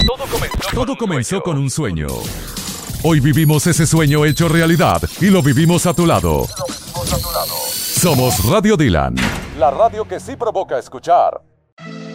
Todo comenzó con un sueño. Hoy vivimos ese sueño hecho realidad y lo vivimos a tu lado. Somos Radio Dylan, la radio que sí provoca escuchar.